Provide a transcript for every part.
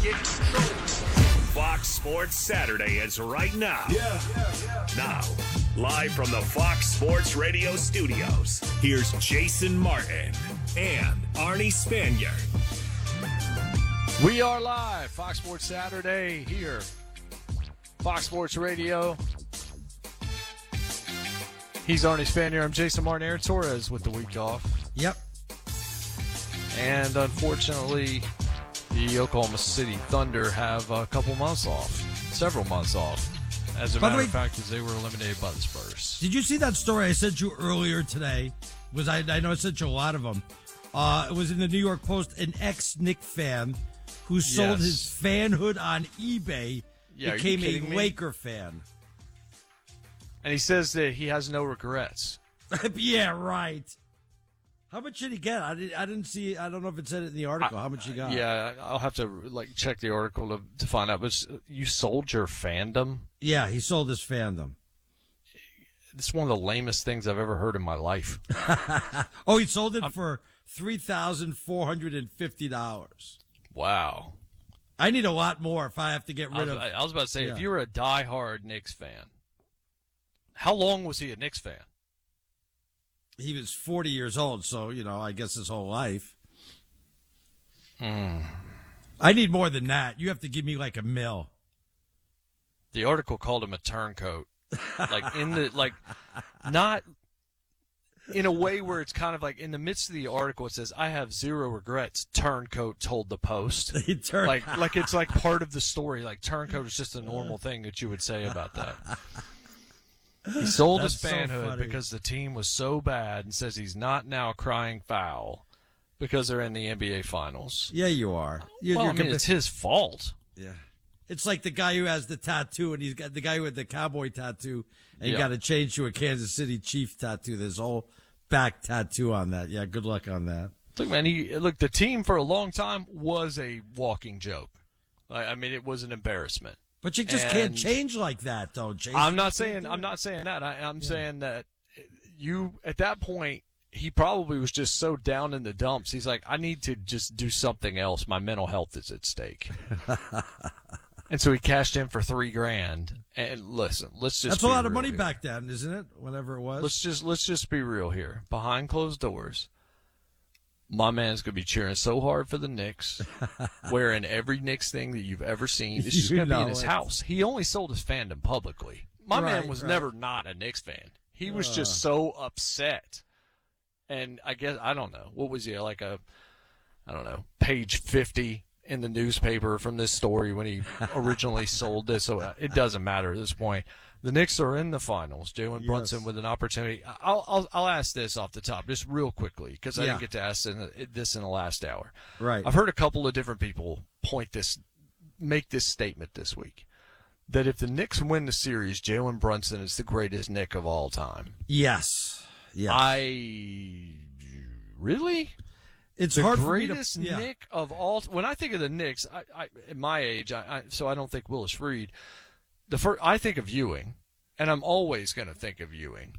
get Fox Sports Saturday is right now. Now, live from the Fox Sports Radio studios, here's Jason Martin and Arnie Spanier. We are live, Fox Sports Saturday here, Fox Sports Radio. He's Arnie Spanier. I'm Jason Martin. Aaron Torres with the week off. Yep. And unfortunately, the Oklahoma City Thunder have a couple months off, several months off, as a matter of fact, as they were eliminated by the Spurs. Did you see that story I sent you earlier today? I know I sent you a lot of them. It was in the New York Post. An ex-Knick fan who sold his fanhood on eBay became a Laker fan. And he says that he has no regrets. Yeah, right. How much did he get? I didn't see. I don't know if it said it in the article. How much he got? Yeah, I'll have to check the article to find out. But you sold your fandom? Yeah, he sold his fandom. It's one of the lamest things I've ever heard in my life. Oh, he sold it for $3,450. Wow. I need a lot more if I have to get rid of. I was about to say, if you're a diehard Knicks fan, how long was he a Knicks fan? He was 40 years old, so, I guess his whole life. I need more than that. You have to give me like $1 million. The article called him a turncoat. Not in a way where it's kind of like in the midst of the article, it says, I have zero regrets, turncoat told the Post. Like it's like part of the story. Like turncoat is just a normal thing that you would say about that. He sold his fanhood because the team was so bad and says he's not now crying foul because they're in the NBA Finals. Yeah, you are. It's his fault. Yeah. It's like the guy who has the tattoo, and he's got the guy with the cowboy tattoo, and he got to change to a Kansas City Chief tattoo. There's a whole back tattoo on that. Yeah, good luck on that. Look, man, the team for a long time was a walking joke. I mean, it was an embarrassment. But you just can't change like that, though, Jason. I'm not saying that. I'm saying that at that point, he probably was just so down in the dumps. He's like, I need to just do something else. My mental health is at stake. And so he cashed in for $3,000. And listen, that's a lot of money back then, isn't it? Whatever it was. Let's just be real here. Behind closed doors, my man's going to be cheering so hard for the Knicks, wearing every Knicks thing that you've ever seen. It's just going to be in his house. He only sold his fandom publicly. My man was never not a Knicks fan. He was just so upset. And I guess, I don't know, what was he, page 50 in the newspaper from this story when he originally sold this. So it doesn't matter at this point. The Knicks are in the finals. Jalen Brunson with an opportunity. I'll ask this off the top just real quickly because I didn't get to ask this in the last hour. Right. I've heard a couple of different people make this statement this week that if the Knicks win the series, Jalen Brunson is the greatest Knick of all time. Yes. Really? It's the hard greatest Knick of all. When I think of the Knicks, I at my age, so I don't think Willis Reed. I think of Ewing, and I'm always going to think of Ewing.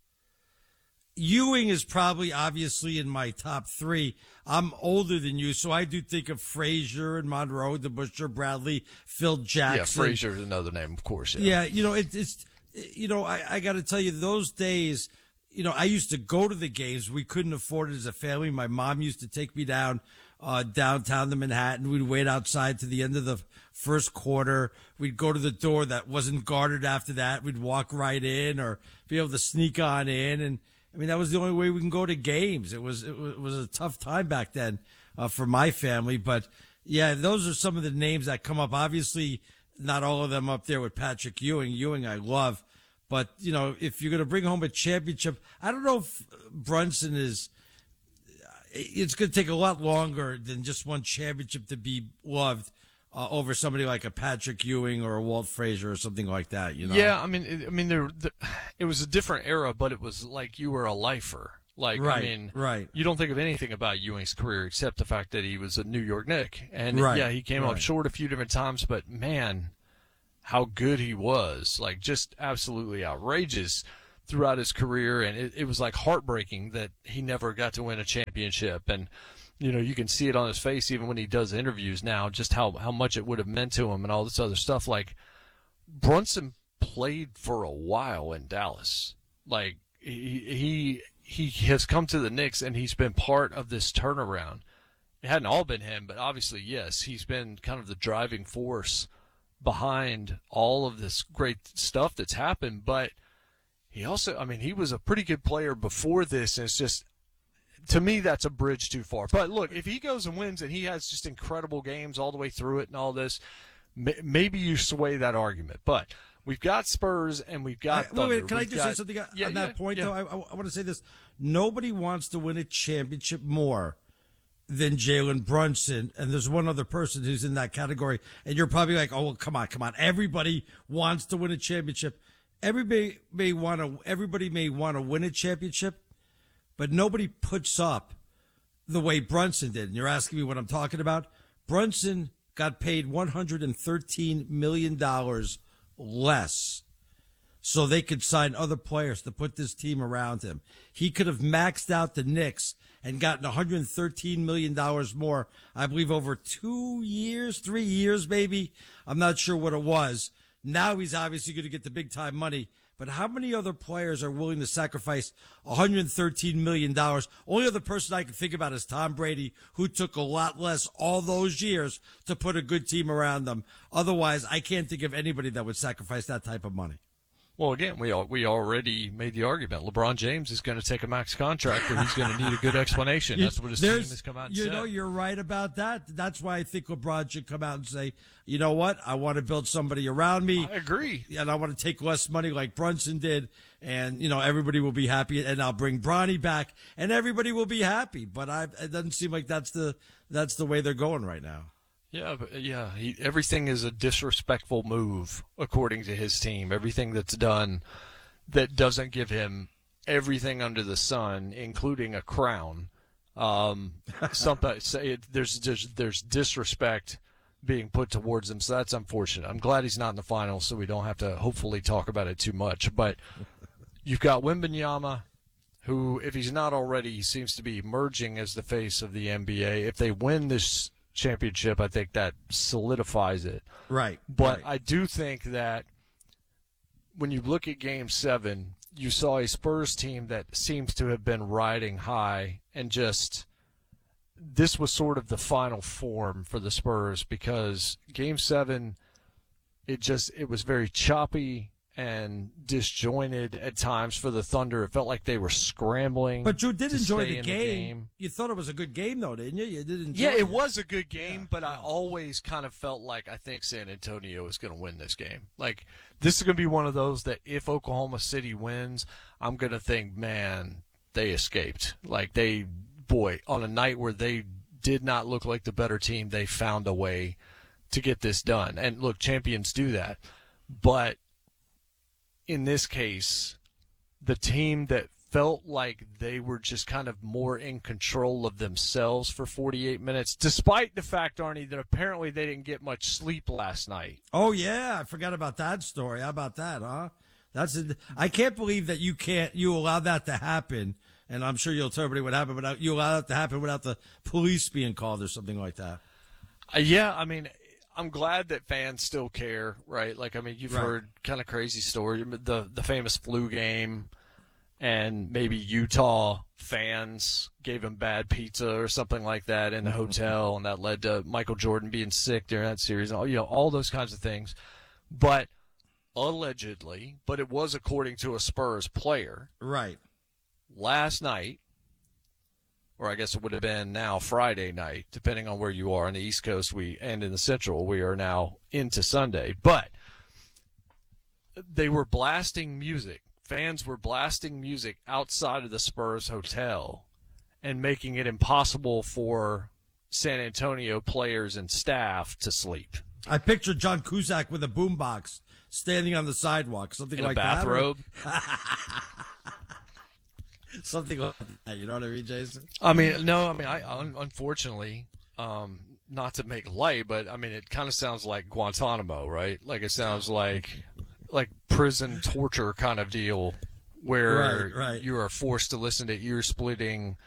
Ewing is probably obviously in my top 3. I'm older than you, so I do think of Frazier and Monroe, DeBusschere, Bradley, Phil Jackson. Yeah, Frazier is another name, of course. Yeah, it's I got to tell you, those days, I used to go to the games. We couldn't afford it as a family. My mom used to take me down downtown to Manhattan. We'd wait outside to the end of the first quarter. We'd go to the door that wasn't guarded after that. We'd walk right in or be able to sneak on in. And I mean, that was the only way we can go to games. It was a tough time back then for my family. But yeah, those are some of the names that come up. Obviously, not all of them up there with Patrick Ewing. Ewing, I love. But, if you're going to bring home a championship, I don't know if Brunson it's going to take a lot longer than just one championship to be loved over somebody like a Patrick Ewing or a Walt Frazier or something like that, Yeah, it was a different era, but it was like you were a lifer. Right. You don't think of anything about Ewing's career except the fact that he was a New York Knick. And, he came up short a few different times, but, man, how good he was. Just absolutely outrageous throughout his career. And it was, heartbreaking that he never got to win a championship. And you can see it on his face even when he does interviews now, just how much it would have meant to him and all this other stuff. Like, Brunson played for a while in Dallas. Like, he has come to the Knicks, and he's been part of this turnaround. It hadn't all been him, but obviously, yes, he's been kind of the driving force behind all of this great stuff that's happened. But he also, I mean, he was a pretty good player before this, and it's just, to me, that's a bridge too far. But look, if he goes and wins and he has just incredible games all the way through it and all this, maybe you sway that argument. But we've got Spurs and we've got Thunder. Wait, can I just say something on that point, though? I want to say this. Nobody wants to win a championship more than Jalen Brunson, and there's one other person who's in that category, and you're probably like, oh, well, come on. Everybody wants to win a championship. Everybody may want to win a championship, but nobody puts up the way Brunson did. And you're asking me what I'm talking about? Brunson got paid $113 million less so they could sign other players to put this team around him. He could have maxed out the Knicks and gotten $113 million more, I believe, over 3 years, maybe. I'm not sure what it was. Now he's obviously going to get the big-time money. But how many other players are willing to sacrifice $113 million? Only other person I can think about is Tom Brady, who took a lot less all those years to put a good team around them. Otherwise, I can't think of anybody that would sacrifice that type of money. Well, again, we already made the argument. LeBron James is going to take a max contract, and he's going to need a good explanation. That's what his team has come out and said. You're right about that. That's why I think LeBron should come out and say, you know what? I want to build somebody around me. I agree. And I want to take less money like Brunson did, and, everybody will be happy, and I'll bring Bronny back, and everybody will be happy. But it doesn't seem like that's the way they're going right now. Yeah, everything is a disrespectful move, according to his team. Everything that's done that doesn't give him everything under the sun, including a crown. There's disrespect being put towards him, so that's unfortunate. I'm glad he's not in the finals, so we don't have to hopefully talk about it too much. But you've got Wembanyama, who, if he's not already, he seems to be emerging as the face of the NBA. If they win this championship, I think that solidifies it. Right. But I do think that when you look at Game 7, you saw a Spurs team that seems to have been riding high, and just this was sort of the final form for the Spurs, because Game 7, it was very choppy and disjointed at times for the Thunder. It felt like they were scrambling. But you did enjoy the game. You thought it was a good game, though, didn't you? You did enjoy it. Yeah, it was a good game, but I always kind of felt like I think San Antonio is going to win this game. Like, this is going to be one of those that if Oklahoma City wins, I'm going to think, man, they escaped. Like, on a night where they did not look like the better team, they found a way to get this done. And, look, champions do that. But in this case, the team that felt like they were just kind of more in control of themselves for 48 minutes, despite the fact, Arnie, that apparently they didn't get much sleep last night. Oh, yeah. I forgot about that story. How about that, huh? I can't believe that you allow that to happen. And I'm sure you'll tell everybody what happened, but you allow that to happen without the police being called or something like that. Yeah, I mean, I'm glad that fans still care, right? Like, I mean, you've heard kind of crazy stories, the famous flu game, and maybe Utah fans gave him bad pizza or something like that in the hotel, and that led to Michael Jordan being sick during that series, all those kinds of things. But allegedly, but it was according to a Spurs player. Right. Last night, or I guess it would have been now Friday night, depending on where you are on the East Coast and in the Central, we are now into Sunday. But they were blasting music. Fans were blasting music outside of the Spurs hotel and making it impossible for San Antonio players and staff to sleep. I pictured John Cusack with a boombox standing on the sidewalk, something in like a bathrobe. That. Something like that, you know what I mean, Jason? I mean, unfortunately, not to make light, but I mean, it kind of sounds like Guantanamo, right? Like, it sounds like prison torture kind of deal where right. you are forced to listen to ear-splitting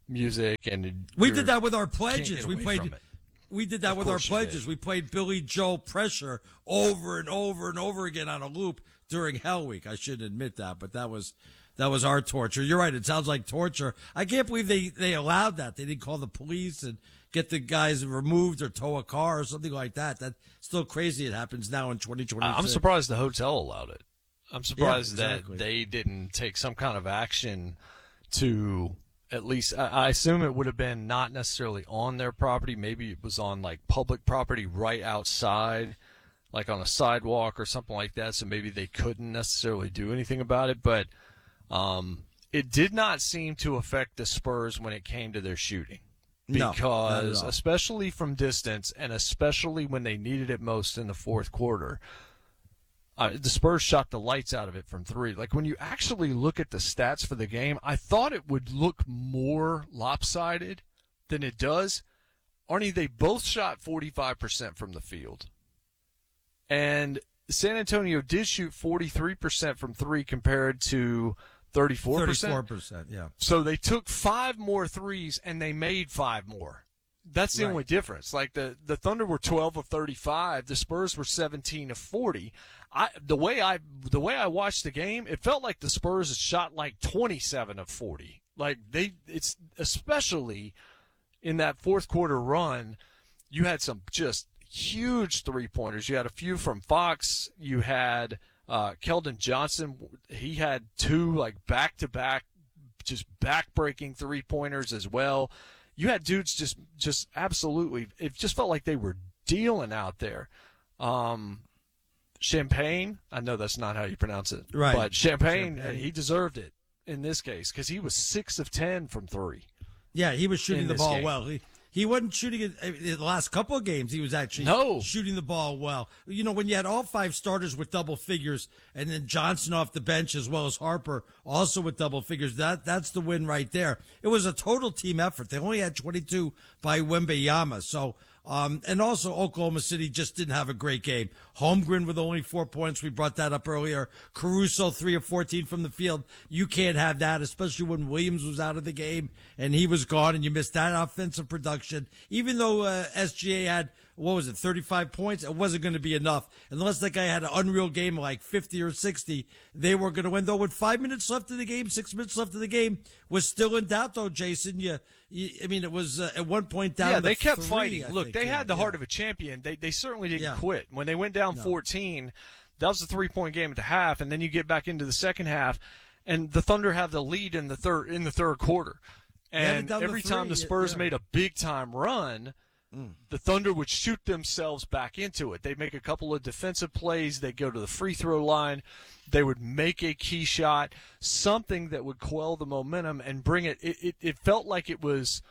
music, and we did that with our pledges. We did that with our pledges. We played Billy Joel Pressure over and over and over again on a loop during Hell Week. I shouldn't admit that, but that was our torture. You're right. It sounds like torture. I can't believe they allowed that. They didn't call the police and get the guys removed or tow a car or something like that. That's still crazy. It happens now in 2020. I'm surprised the hotel allowed it. I'm surprised that they didn't take some kind of action to at least, I assume it would have been not necessarily on their property. Maybe it was on like public property right outside, like on a sidewalk or something like that. So maybe they couldn't necessarily do anything about it. But it did not seem to affect the Spurs when it came to their shooting. Because especially from distance and especially when they needed it most in the fourth quarter, the Spurs shot the lights out of it from three. Like when you actually look at the stats for the game, I thought it would look more lopsided than it does. Arnie, they both shot 45% from the field. And San Antonio did shoot 43% from three compared to 34%. 34%, yeah. So they took 5 more threes and they made 5 more. That's the only difference. Like the Thunder were 12 of 35, the Spurs were 17 of 40. The way I watched the game, it felt like the Spurs shot like 27 of 40. Like it's especially in that fourth quarter run, you had some just huge 3-pointers. You had a few from Fox. You had Keldon Johnson. He had 2 like back-to-back, just back-breaking 3-pointers as well. You had dudes just absolutely. It just felt like they were dealing out there. Champagne, I know that's not how you pronounce it, right? But Champagne, he deserved it in this case because he was 6 of 10 from 3. Yeah, he was shooting the ball well. He wasn't shooting it in the last couple of games. He was actually shooting the ball well. You know, when you had all 5 starters with double figures and then Johnson off the bench as well as Harper also with double figures, that's the win right there. It was a total team effort. They only had 22 by Wembanyama. So, and also Oklahoma City just didn't have a great game. Holmgren with only 4 points. We brought that up earlier. Caruso 3 of 14 from the field. You can't have that, especially when Williams was out of the game and he was gone and you missed that offensive production. Even though SGA had, 35 points, it wasn't going to be enough. Unless that guy had an unreal game like 50 or 60, they were going to win. Though with 5 minutes left in the game, 6 minutes left in the game, was still in doubt though, Jason. I mean, it was at one point down. Yeah, they kept 3, fighting. Look, they had the heart of a champion. They certainly didn't quit. When they went down 14, that was a 3-point game at the half, and then you get back into the second half, and the Thunder have the lead in the third quarter. And every time the Spurs made a big-time run, the Thunder would shoot themselves back into it. They'd make a couple of defensive plays. They'd go to the free throw line. They would make a key shot, something that would quell the momentum and bring it. It felt like it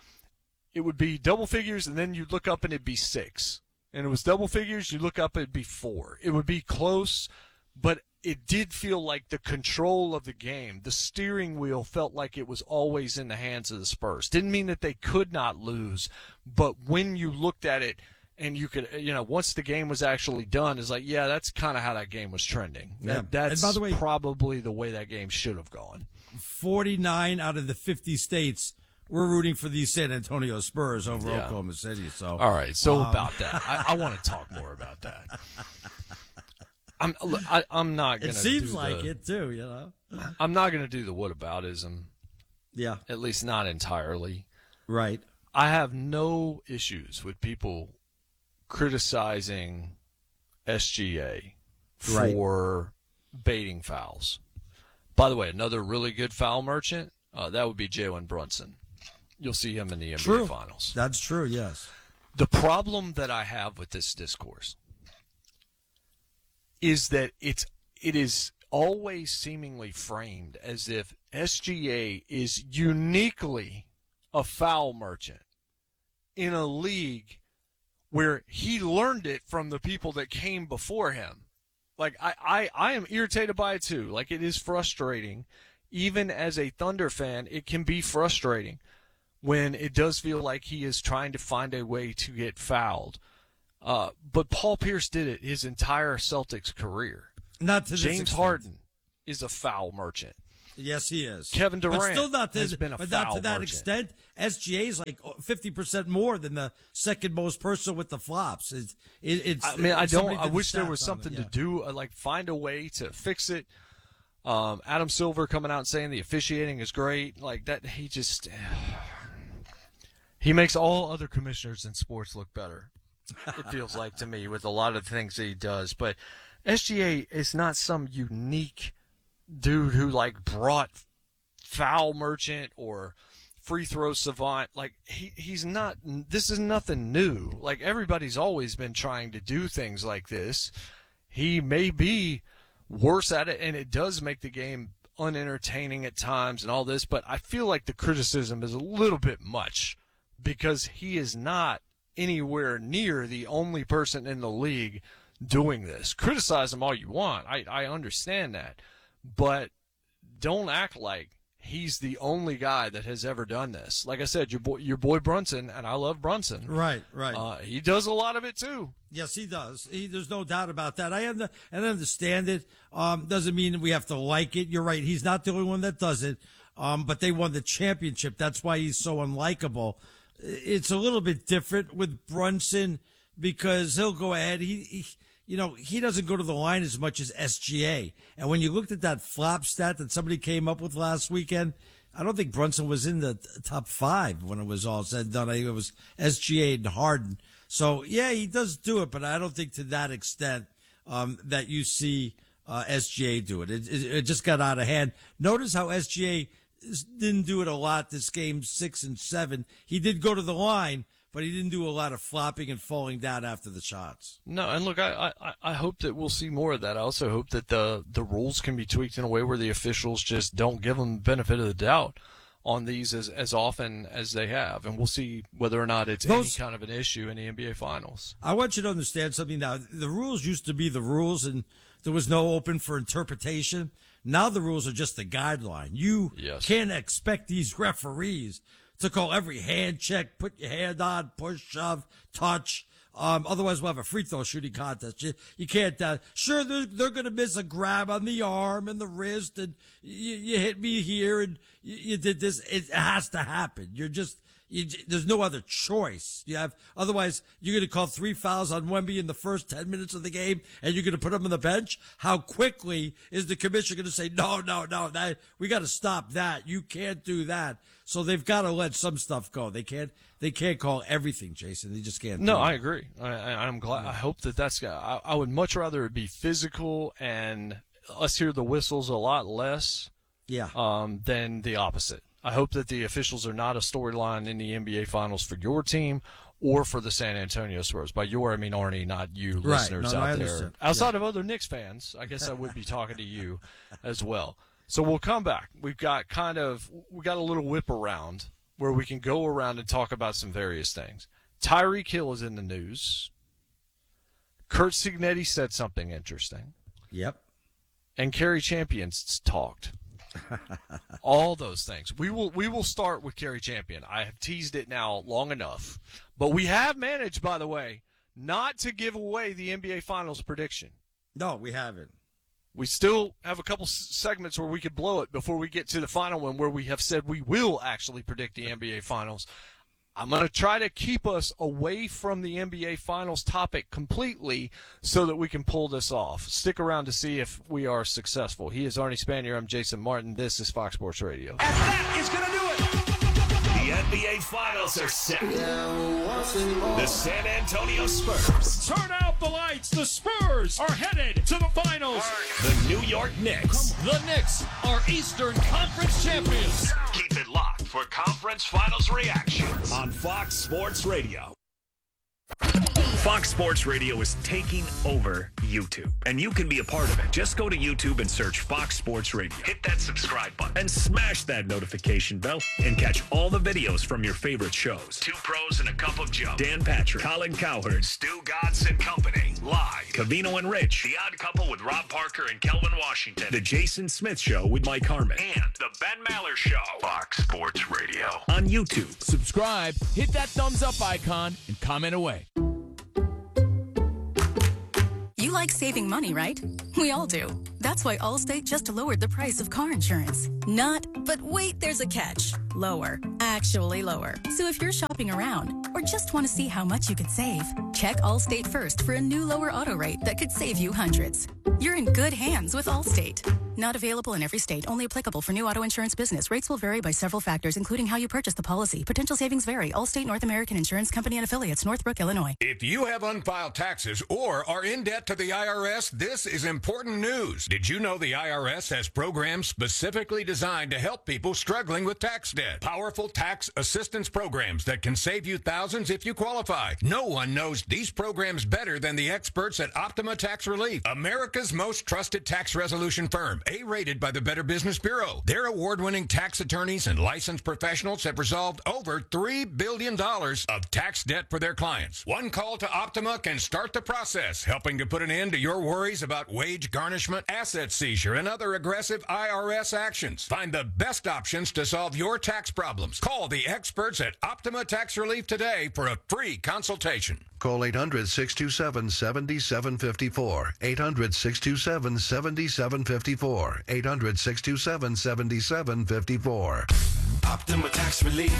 would be double figures, and then you'd look up and it'd be 6. And it was double figures, you look up, it'd be 4. It would be close, but it did feel like the control of the game, the steering wheel felt like it was always in the hands of the Spurs. Didn't mean that they could not lose, but when you looked at it and you could, once the game was actually done, it's like, yeah, that's kind of how that game was trending. Yeah. That's and by the way, probably the way that game should have gone. 49 out of the 50 states we're rooting for these San Antonio Spurs over Oklahoma City. So, all right. So about that, I want to talk more about that. I'm not going to. It seems like it too, I'm not going to do the whataboutism. Yeah. At least not entirely. Right. I have no issues with people criticizing SGA for baiting fouls. By the way, another really good foul merchant, that would be Jalen Brunson. You'll see him in the NBA Finals. That's true, yes. The problem that I have with this discourse is that it is always seemingly framed as if SGA is uniquely a foul merchant in a league where he learned it from the people that came before him. Like, I am irritated by it too. Like, it is frustrating. Even as a Thunder fan, it can be frustrating when it does feel like he is trying to find a way to get fouled. But Paul Pierce did it his entire Celtics career. Not to James Harden is a foul merchant. Yes, he is. Kevin Durant but still not has been a but foul not to that merchant. extent. SGA is like 50% more than the second most person with the flops. I wish there was something to do, like find a way to fix it. Adam Silver coming out and saying the officiating is great. Like that, he makes all other commissioners in sports look better. It feels like to me with a lot of things that he does. But SGA is not some unique dude who like brought foul merchant or free throw savant. Like he's not. This is nothing new. Like everybody's always been trying to do things like this. He may be worse at it, and it does make the game unentertaining at times and all this. But I feel like the criticism is a little bit much because he is not anywhere near the only person in the league doing this. Criticize him all you want. I understand that. But don't act like he's the only guy that has ever done this. Like I said, your boy Brunson, and I love Brunson. Right. He does a lot of it too. Yes, he does. There's no doubt about that. I understand it. Doesn't mean we have to like it. You're right. He's not the only one that does it. But they won the championship. That's why he's so unlikable. It's a little bit different with Brunson because he'll go ahead. He doesn't go to the line as much as SGA. And when you looked at that flop stat that somebody came up with last weekend, I don't think Brunson was in the top 5 when it was all said and done. I think it was SGA and Harden. So, yeah, he does do it, but I don't think to that extent that you see SGA do it. It just got out of hand. Notice how SGA didn't do it a lot this game 6 and 7. He did go to the line, but he didn't do a lot of flopping and falling down after the shots. No, and look, I hope that we'll see more of that. I also hope that the rules can be tweaked in a way where the officials just don't give them the benefit of the doubt on these as often as they have. And we'll see whether or not it's any kind of an issue in the NBA Finals. I want you to understand something now. The rules used to be the rules, and there was no open for interpretation. Now the rules are just the guideline. You can't expect these referees to call every hand check, put your hand on, push, shove, touch. Otherwise, we'll have a free throw shooting contest. You can't. Sure, they're going to miss a grab on the arm and the wrist, and you hit me here, and you did this. It has to happen. There's no other choice. Otherwise, you're going to call 3 fouls on Wemby in the first 10 minutes of the game, and you're going to put him on the bench. How quickly is the commissioner going to say, no, we got to stop that. You can't do that. So they've got to let some stuff go. They can't call everything, Jason. They just can't. No, I agree. I'm glad. I hope that's. I would much rather it be physical and us hear the whistles a lot less. Than the opposite. I hope that the officials are not a storyline in the NBA Finals for your team or for the San Antonio Spurs. By your, I mean Arnie, not you listeners out there. Outside of other Knicks fans, I guess I would be talking to you as well. So we'll come back. We got a little whip around where we can go around and talk about some various things. Tyreek Hill is in the news. Curt Cignetti said something interesting. Yep. And Kerry Champions talked. All those things. We will start with Kerry Champion. I have teased it now long enough. But we have managed, by the way, not to give away the NBA Finals prediction. No, we haven't. We still have a couple segments where we could blow it before we get to the final one where we have said we will actually predict the NBA Finals. I'm going to try to keep us away from the NBA Finals topic completely so that we can pull this off. Stick around to see if we are successful. He is Arnie Spanier. I'm Jason Martin. This is Fox Sports Radio. And that is going to do it. The NBA Finals are set. The San Antonio Spurs. Turn out the lights. The Spurs are headed to the finals. The New York Knicks. The Knicks are Eastern Conference champions. Keep it locked for Conference Finals reactions on Fox Sports Radio. Fox Sports Radio is taking over YouTube, and you can be a part of it. Just go to YouTube and search Fox Sports Radio. Hit that subscribe button and smash that notification bell and catch all the videos from your favorite shows. Two Pros and a Cup of Joe. Dan Patrick, Colin Cowherd, Stu Godson Company. Live. Covino and Rich. The Odd Couple with Rob Parker and Kelvin Washington. The Jason Smith Show with Mike Harmon. And The Ben Maller Show. Fox Sports Radio on YouTube. Subscribe, hit that thumbs up icon, and comment away. You like saving money, right? We all do. That's why Allstate just lowered the price of car insurance. Not, but wait, there's a catch. Lower. Actually lower. So if you're shopping around or just want to see how much you could save, check Allstate first for a new lower auto rate that could save you hundreds. You're in good hands with Allstate. Not available in every state. Only applicable for new auto insurance business. Rates will vary by several factors, including how you purchase the policy. Potential savings vary. Allstate North American Insurance Company and Affiliates, Northbrook, Illinois. If you have unfiled taxes or are in debt to the IRS, this is important news. Did you know the IRS has programs specifically designed to help people struggling with tax debt? Powerful tax assistance programs that can save you thousands if you qualify. No one knows these programs better than the experts at Optima Tax Relief, America's most trusted tax resolution firm, A-rated by the Better Business Bureau. Their award-winning tax attorneys and licensed professionals have resolved over $3 billion of tax debt for their clients. One call to Optima can start the process, helping to put an end to your worries about wage garnishment, asset seizure, and other aggressive IRS actions. Find the best options to solve your tax problems. Call the experts at Optima Tax Relief today for a free consultation. Call 800-627-7754. 800-627-7754. 800-627-7754. Optima Tax Relief.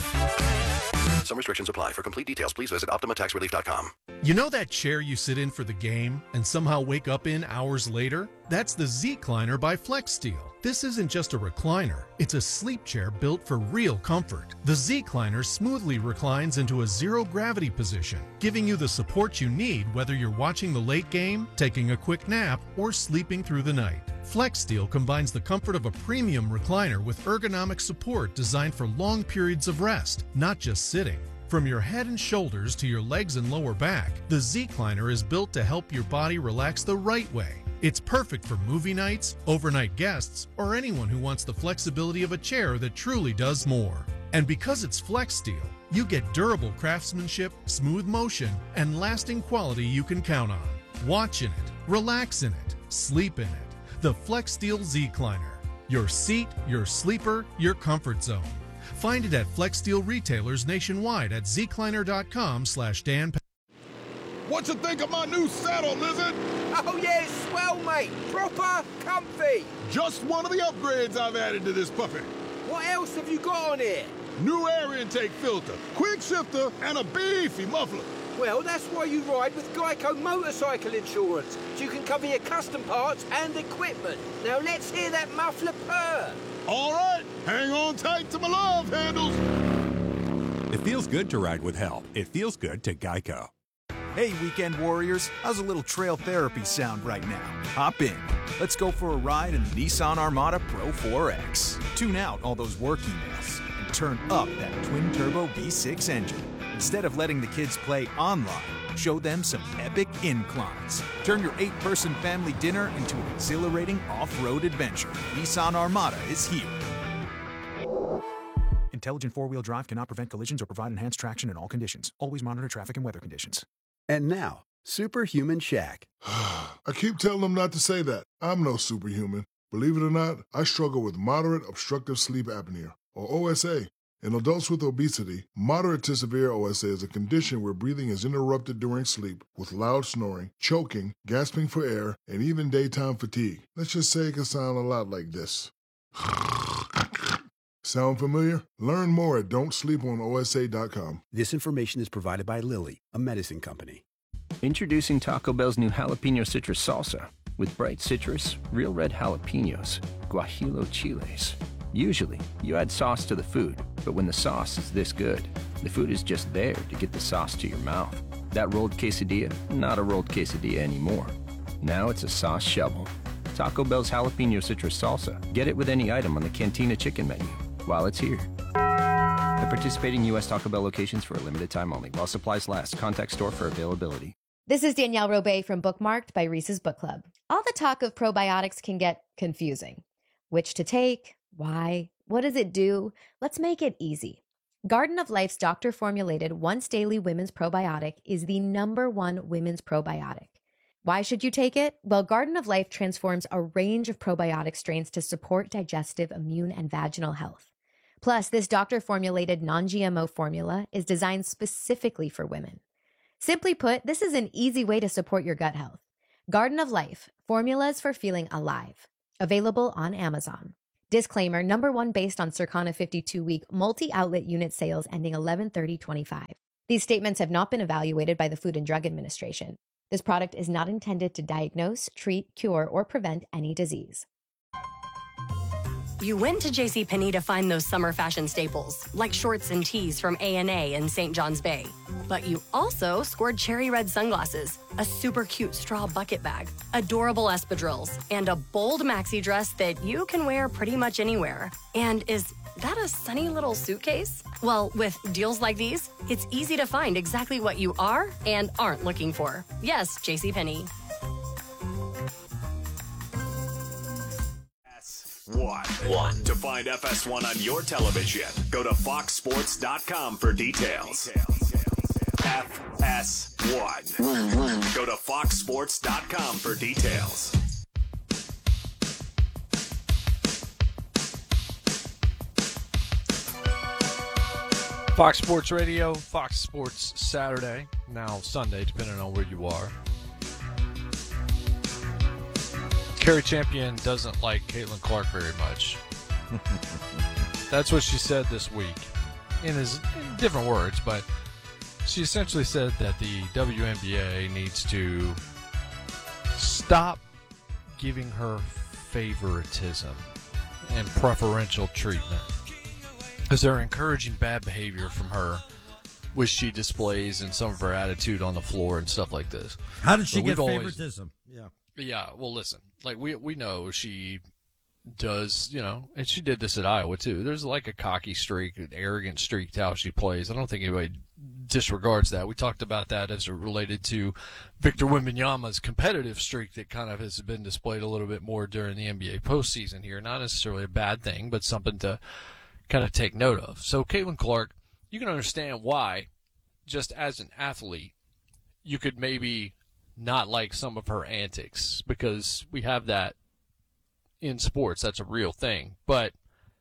Some restrictions apply. For complete details, please visit OptimaTaxRelief.com. You know that chair you sit in for the game and somehow wake up in hours later? That's the Z-Cliner by FlexSteel. This isn't just a recliner. It's a sleep chair built for real comfort. The Z-Cliner smoothly reclines into a zero-gravity position, giving you the support you need whether you're watching the late game, taking a quick nap, or sleeping through the night. FlexSteel combines the comfort of a premium recliner with ergonomic support designed for long periods of rest, not just sitting. From your head and shoulders to your legs and lower back, the Z-Cliner is built to help your body relax the right way. It's perfect for movie nights, overnight guests, or anyone who wants the flexibility of a chair that truly does more. And because it's FlexSteel, you get durable craftsmanship, smooth motion, and lasting quality you can count on. Watch in it, relax in it, sleep in it. The FlexSteel Z-Cliner. Your seat, your sleeper, your comfort zone. Find it at FlexSteel retailers nationwide at zcliner.com/Dan. What you think of my new saddle, Lizard? Oh yeah, it's swell, mate. Proper comfy. Just one of the upgrades I've added to this puppy. What else have you got on here? New air intake filter, quick shifter, and a beefy muffler. Well, that's why you ride with Geico Motorcycle Insurance, so you can cover your custom parts and equipment. Now let's hear that muffler purr. All right, hang on tight to my love handles. It feels good to ride with help. It feels good to Geico. Hey, weekend warriors, how's a little trail therapy sound right now? Hop in. Let's go for a ride in the Nissan Armada Pro 4X. Tune out all those work emails and turn up that twin-turbo V6 engine. Instead of letting the kids play online, show them some epic inclines. Turn your 8-person family dinner into an exhilarating off-road adventure. Nissan Armada is here. Intelligent four-wheel drive cannot prevent collisions or provide enhanced traction in all conditions. Always monitor traffic and weather conditions. And now, Superhuman Shaq. I keep telling them not to say that. I'm no superhuman. Believe it or not, I struggle with moderate obstructive sleep apnea, or OSA. In adults with obesity, moderate to severe OSA is a condition where breathing is interrupted during sleep with loud snoring, choking, gasping for air, and even daytime fatigue. Let's just say it can sound a lot like this. Sound familiar? Learn more at don'tsleeponosa.com. This information is provided by Lilly, a medicine company. Introducing Taco Bell's new jalapeno citrus salsa with bright citrus, real red jalapenos, guajillo chiles. Usually, you add sauce to the food, but when the sauce is this good, the food is just there to get the sauce to your mouth. That rolled quesadilla, not a rolled quesadilla anymore. Now it's a sauce shovel. Taco Bell's jalapeno citrus salsa. Get it with any item on the Cantina chicken menu while it's here. At participating U.S. Taco Bell locations for a limited time only. While supplies last. Contact store for availability. This is Danielle Robay from Bookmarked by Reese's Book Club. All the talk of probiotics can get confusing. Which to take? Why? What does it do? Let's make it easy. Garden of Life's doctor-formulated once-daily women's probiotic is the #1 women's probiotic. Why should you take it? Well, Garden of Life transforms a range of probiotic strains to support digestive, immune, and vaginal health. Plus, this doctor-formulated non-GMO formula is designed specifically for women. Simply put, this is an easy way to support your gut health. Garden of Life, formulas for feeling alive. Available on Amazon. Disclaimer, number 1 based on Circana 52-week multi-outlet unit sales ending 11/30/25. These statements have not been evaluated by the Food and Drug Administration. This product is not intended to diagnose, treat, cure, or prevent any disease. You went to JCPenney to find those summer fashion staples, like shorts and tees from A&A in St. John's Bay. But you also scored cherry red sunglasses, a super cute straw bucket bag, adorable espadrilles, and a bold maxi dress that you can wear pretty much anywhere. And is that a sunny little suitcase? Well, with deals like these, it's easy to find exactly what you are and aren't looking for. Yes, JCPenney. One. To find FS1 on your television, go to foxsports.com for details. FS1. Go to foxsports.com for details. Fox Sports Radio, Fox Sports Saturday, now Sunday, depending on where you are. Carrie Champion doesn't like Caitlin Clark very much. That's what she said this week in different words, but she essentially said that the WNBA needs to stop giving her favoritism and preferential treatment, because they're encouraging bad behavior from her, which she displays in some of her attitude on the floor and stuff like this. How did she get favoritism? Yeah, well, listen, like we know she does, and she did this at Iowa too. There's like a cocky streak, an arrogant streak to how she plays. I don't think anybody disregards that. We talked about that as it related to Victor Wembanyama's competitive streak that kind of has been displayed a little bit more during the NBA postseason here. Not necessarily a bad thing, but something to kind of take note of. So Caitlin Clark, you can understand why, just as an athlete, you could maybe not like some of her antics, because we have that in sports. That's a real thing. But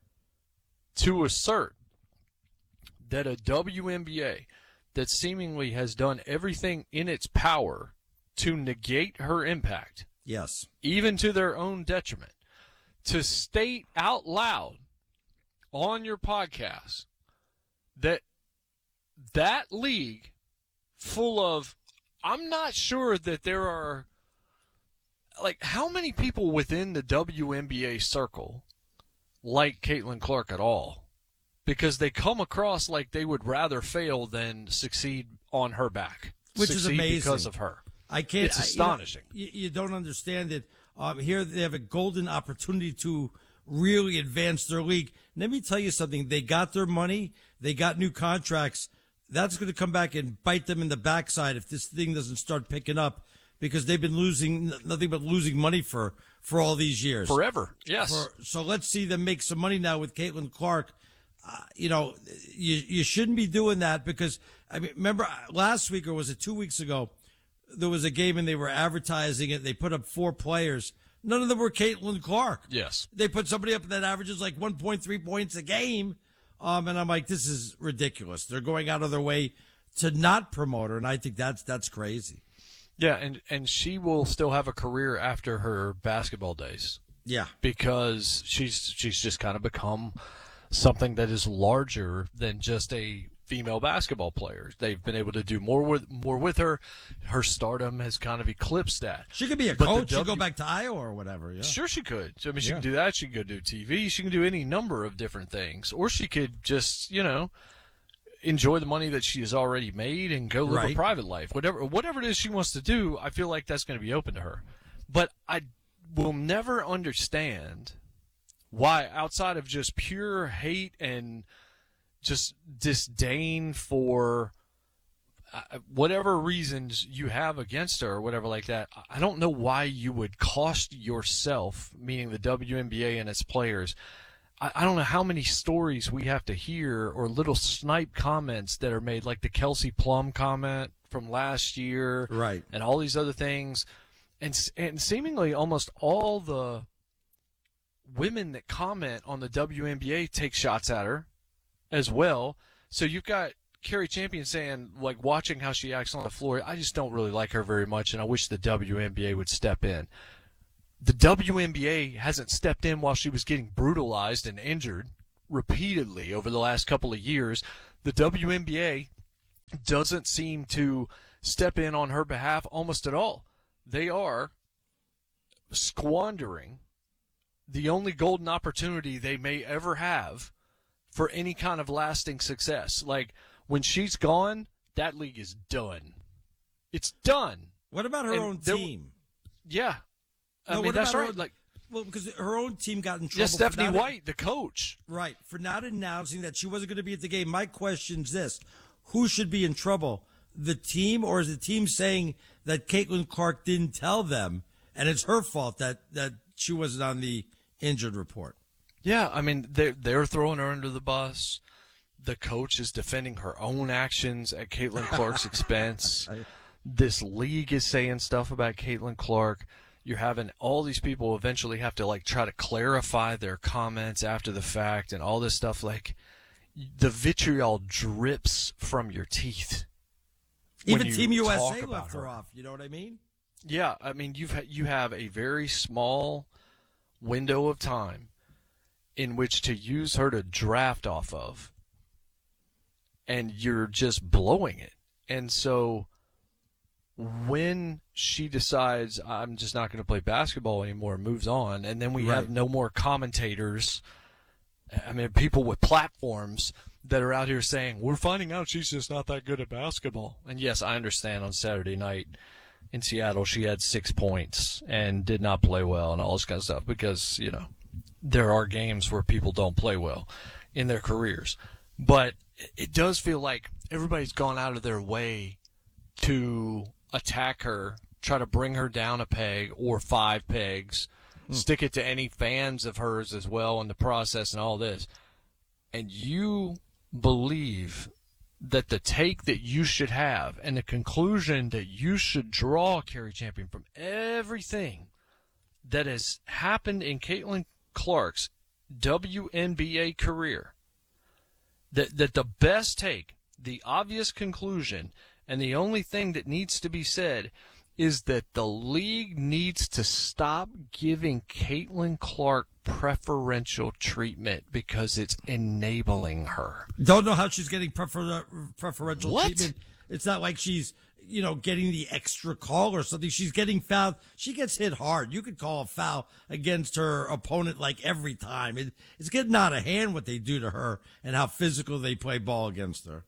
to assert that a WNBA that seemingly has done everything in its power to negate her impact, yes, even to their own detriment, to state out loud on your podcast that league full of, I'm not sure that there are, like, how many people within the WNBA circle like Caitlin Clark at all? Because they come across like they would rather fail than succeed on her back. Which is amazing. Because of her. It's astonishing. You don't understand it. Here they have a golden opportunity to really advance their league. Let me tell you something. They got their money. They got new contracts. That's going to come back and bite them in the backside if this thing doesn't start picking up, because they've been losing nothing but losing money for all these years. Forever, yes. So let's see them make some money now with Caitlin Clark. You shouldn't be doing that, because, I mean, remember last week, or was it 2 weeks ago, there was a game and they were advertising it. They put up 4 players. None of them were Caitlin Clark. Yes. They put somebody up that averages like 1.3 points a game. And I'm like, this is ridiculous. They're going out of their way to not promote her, and I think that's crazy. Yeah, and she will still have a career after her basketball days. Yeah. Because she's just kind of become something that is larger than just a female basketball player. They've been able to do more with her. Her stardom has kind of eclipsed that. She could be a coach. She could go back to Iowa or whatever. Yeah. Sure she could. I mean, she can do that. She can go do TV. She can do any number of different things. Or she could just, enjoy the money that she has already made and go live a private life. Whatever it is she wants to do, I feel like that's going to be open to her. But I will never understand why, outside of just pure hate and just disdain for whatever reasons you have against her or whatever like that, I don't know why you would cost yourself, meaning the WNBA and its players. I don't know how many stories we have to hear, or little snipe comments that are made, like the Kelsey Plum comment from last year, right, and all these other things, and seemingly almost all the women that comment on the WNBA take shots at her as well. So you've got Carrie Champion saying, like, watching how she acts on the floor, I just don't really like her very much, and I wish the WNBA would step in. The WNBA hasn't stepped in while she was getting brutalized and injured repeatedly over the last couple of years. The WNBA doesn't seem to step in on her behalf almost at all. They are squandering the only golden opportunity they may ever have for any kind of lasting success. Like, when she's gone, that league is done. It's done. What about her own team? Yeah. I mean, that's right. Well, because her own team got in trouble. Yeah, Stephanie White, the coach. Right, for not announcing that she wasn't going to be at the game. My question's this. Who should be in trouble? The team, or is the team saying that Caitlin Clark didn't tell them, and it's her fault that she wasn't on the injured report? Yeah, I mean, they're throwing her under the bus. The coach is defending her own actions at Caitlin Clark's expense. This league is saying stuff about Caitlin Clark. You're having all these people eventually have to, like, try to clarify their comments after the fact and all this stuff. Like, the vitriol drips from your teeth. Even Team USA left her off. You know what I mean? Yeah, I mean, you have a very small window of time in which to use her to draft off of, and you're just blowing it. And so when she decides, I'm just not going to play basketball anymore, moves on, and then we have no more commentators, I mean, people with platforms that are out here saying, we're finding out she's just not that good at basketball. And yes, I understand on Saturday night in Seattle she had 6 points and did not play well and all this kind of stuff, because, you know, there are games where people don't play well in their careers. But it does feel like everybody's gone out of their way to attack her, try to bring her down a peg or 5 pegs, stick it to any fans of hers as well in the process and all this. And you believe that the take that you should have and the conclusion that you should draw, Carrie Champion, from everything that has happened in Caitlin Clark's WNBA career, that the best take, the obvious conclusion, and the only thing that needs to be said is that the league needs to stop giving Caitlin Clark preferential treatment because it's enabling her. Don't know how she's getting preferential treatment. It's not like she's, you know, getting the extra call or something. She's getting fouled. She gets hit hard. You could call a foul against her opponent like every time. It's getting out of hand what they do to her and how physical they play ball against her.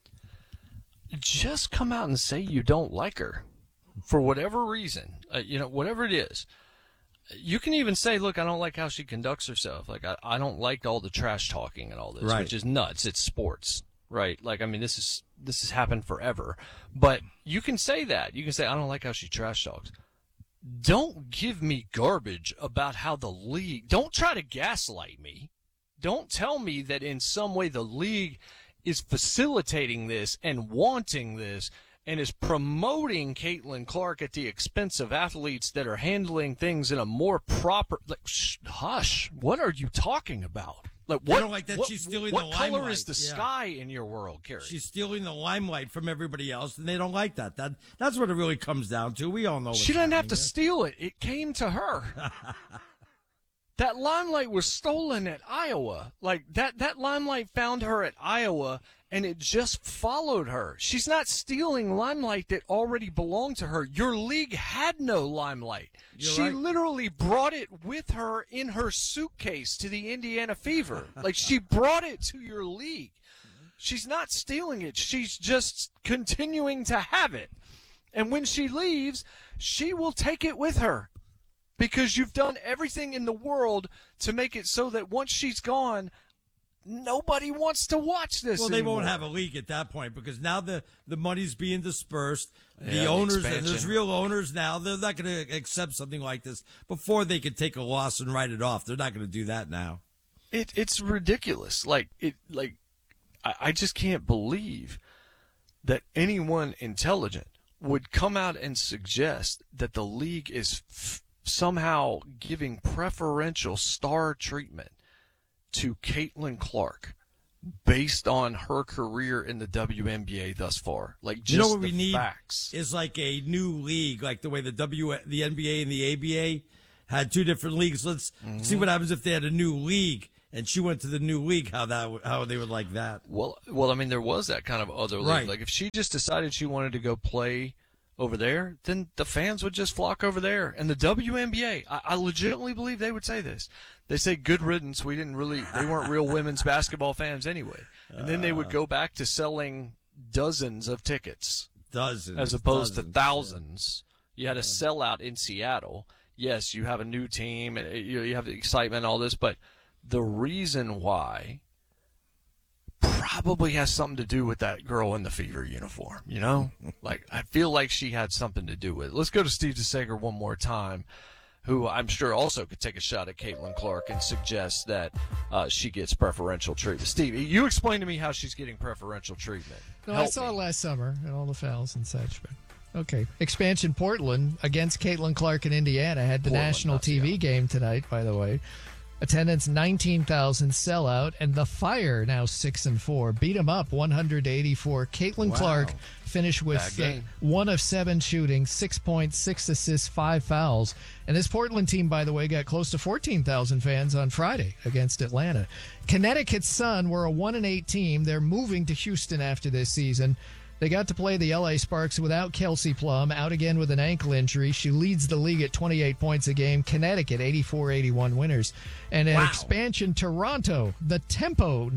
Just come out and say you don't like her for whatever reason, whatever it is. You can even say, look, I don't like how she conducts herself. Like, I don't like all the trash talking and all this, which is nuts. It's sports, right? Like, I mean, this has happened forever. But you can say that. You can say, I don't like how she trash talks. Don't give me garbage about how the league, don't try to gaslight me. Don't tell me that in some way the league is facilitating this and wanting this and is promoting Caitlin Clark at the expense of athletes that are handling things in a more proper. Like, hush! What are you talking about? Like, what? I don't like that she's stealing the limelight. What color is the sky in your world, Carrie? She's stealing the limelight from everybody else, and they don't like that. That's what it really comes down to. We all know. She doesn't have to steal it. It came to her. That limelight was stolen at Iowa. Like, that limelight found her at Iowa, and it just followed her. She's not stealing limelight that already belonged to her. Your league had no limelight. She literally brought it with her in her suitcase to the Indiana Fever. Like, she brought it to your league. She's not stealing it. She's just continuing to have it. And when she leaves, she will take it with her. Because you've done everything in the world to make it so that once she's gone, nobody wants to watch this anymore. They won't have a league at that point because now the money's being dispersed. The owners, and there's real owners now, they're not going to accept something like this before they can take a loss and write it off. They're not going to do that now. It's ridiculous. I just can't believe that anyone intelligent would come out and suggest that the league is somehow giving preferential star treatment to Caitlin Clark based on her career in the WNBA thus far. Like, just you know what the we need facts. is like a new league, like the way the NBA and the ABA had two different leagues. Let's see what happens if they had a new league and she went to the new league. How they would like that. Well, I mean, there was that kind of other league. Right. Like, if she just decided she wanted to go play over there, then the fans would just flock over there. And the WNBA, I legitimately believe they would say this. They say, good riddance. They weren't real women's basketball fans anyway. And then they would go back to selling dozens of tickets. As opposed to thousands. You had a sellout in Seattle. Yes, you have a new team, and you have the excitement and all this, but the reason why probably has something to do with that girl in the Fever uniform, you know? Like, I feel like she had something to do with it. Let's go to Steve DeSager one more time, who I'm sure also could take a shot at Caitlin Clark and suggest that she gets preferential treatment. Steve, you explain to me how she's getting preferential treatment. No, I saw it last summer and all the fouls and such, but okay. Expansion Portland against Caitlin Clark in Indiana had the national TV game tonight, by the way. Attendance 19,000 sellout, and the Fire now 6-4. Beat them up 100-84. Caitlin Clark finished with 1 of 7 shooting, 6 points, 6 assists, 5 fouls. And this Portland team, by the way, got close to 14,000 fans on Friday against Atlanta. Connecticut Sun were a 1-8 team. They're moving to Houston after this season. They got to play the LA Sparks without Kelsey Plum, out again with an ankle injury. She leads the league at 28 points a game. Connecticut, 84-81 winners. And an expansion, Toronto, the tempo,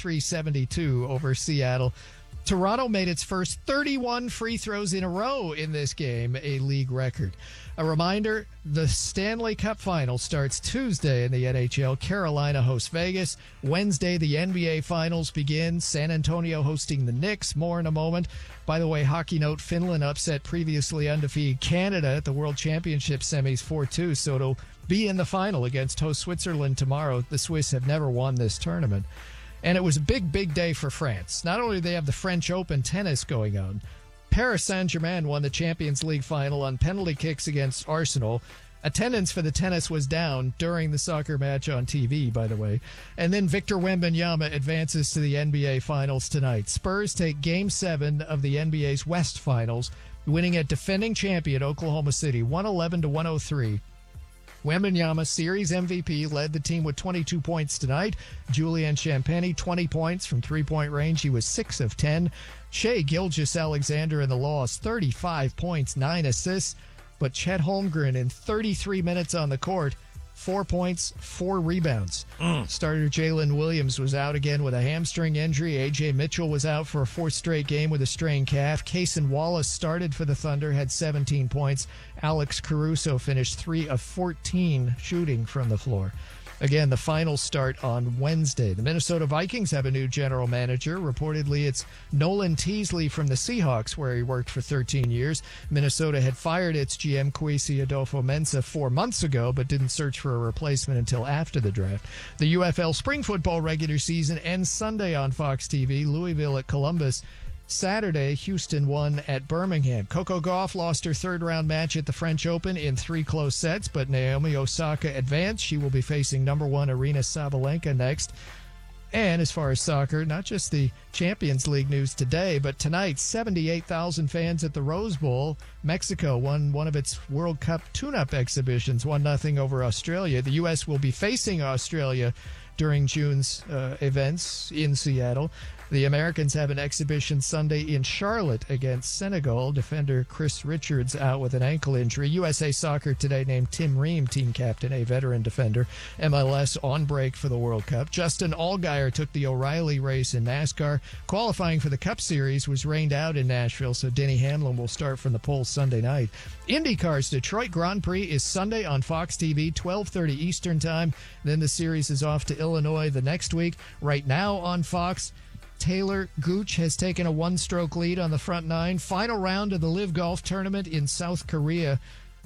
93-72 over Seattle. Toronto made its first 31 free throws in a row in this game, a league record. A reminder, the Stanley Cup Final starts Tuesday in the NHL. Carolina hosts Vegas. Wednesday, the NBA Finals begin. San Antonio hosting the Knicks. More in a moment. By the way, hockey note, Finland upset previously undefeated Canada at the World Championship semis 4-2, so it'll be in the final against host Switzerland tomorrow. The Swiss have never won this tournament. And it was a big, big day for France. Not only do they have the French Open tennis going on, Paris Saint-Germain won the Champions League final on penalty kicks against Arsenal. Attendance for the tennis was down during the soccer match on TV, by the way. And then Victor Wembanyama advances to the NBA Finals tonight. Spurs take Game 7 of the NBA's West Finals, winning at defending champion Oklahoma City, 111-103. Wembanyama, series MVP, led the team with 22 points tonight. Julian Champagny, 20 points from three-point range. He was 6 of 10. Shai Gilgeous-Alexander in the loss, 35 points, 9 assists. But Chet Holmgren in 33 minutes on the court, 4 points, 4 rebounds. Starter Jalen Williams was out again with a hamstring injury. A.J. Mitchell was out for a 4th straight game with a strained calf. Cason Wallace started for the Thunder, had 17 points. Alex Caruso finished 3 of 14 shooting from the floor. Again, the finals start on Wednesday. The Minnesota Vikings have a new general manager. Reportedly, it's Nolan Teasley from the Seahawks, where he worked for 13 years. Minnesota had fired its GM, Kwesi Adolfo-Mensah, 4 months ago, but didn't search for a replacement until after the draft. The UFL spring football regular season ends Sunday on Fox TV. Louisville at Columbus. Saturday, Houston won at Birmingham. Coco Gauff lost her third-round match at the French Open in 3 close sets, but Naomi Osaka advanced. She will be facing number 1 Arina Sabalenka next. And as far as soccer, not just the Champions League news today, but tonight, 78,000 fans at the Rose Bowl. Mexico won one of its World Cup tune-up exhibitions, 1-0 over Australia. The U.S. will be facing Australia during June's events in Seattle. The Americans have an exhibition Sunday in Charlotte against Senegal. Defender Chris Richards out with an ankle injury. USA Soccer today named Tim Ream team captain, a veteran defender. MLS on break for the World Cup. Justin Allgaier took the O'Reilly race in NASCAR. Qualifying for the Cup Series was rained out in Nashville, so Denny Hamlin will start from the pole Sunday night. IndyCar's Detroit Grand Prix is Sunday on Fox TV, 12:30 Eastern Time. Then the series is off to Illinois the next week. Right now on Fox, Taylor Gooch has taken a 1-stroke lead on the front 9. Final round of the LIV Golf Tournament in South Korea.